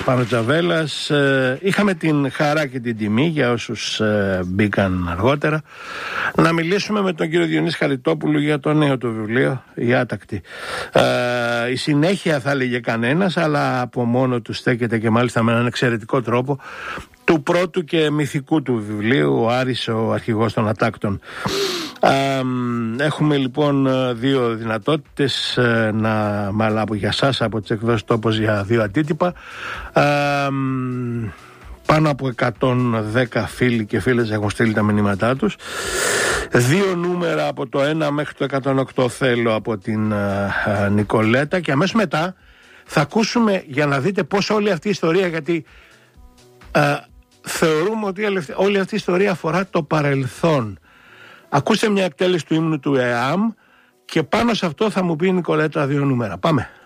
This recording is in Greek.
Πάνος Τζαβέλας. Είχαμε την χαρά και την τιμή, για όσους μπήκαν αργότερα, να μιλήσουμε με τον κύριο Διονύση Χαριτόπουλο για το νέο του βιβλίο, «Η Άτακτη». Η συνέχεια θα έλεγε κανένας, αλλά από μόνο του στέκεται και μάλιστα με έναν εξαιρετικό τρόπο, του πρώτου και μυθικού του βιβλίου, ο Άρης, ο αρχηγός των Ατάκτων. Έχουμε λοιπόν δύο δυνατότητες για σας από τις εκδόσεις Τόπος για δύο αντίτυπα. Πάνω από 110 φίλοι και φίλες έχουν στείλει τα μηνύματά τους. Δύο νούμερα από το 1 μέχρι το 108 θέλω από την Νικολέτα, και αμέσως μετά θα ακούσουμε, για να δείτε πώς όλη αυτή η ιστορία, γιατί θεωρούμε ότι όλη αυτή η ιστορία αφορά το παρελθόν. Ακούστε μια εκτέλεση του ύμνου του ΕΑΜ και πάνω σε αυτό θα μου πει η Νικολέτα δύο νούμερα. Πάμε.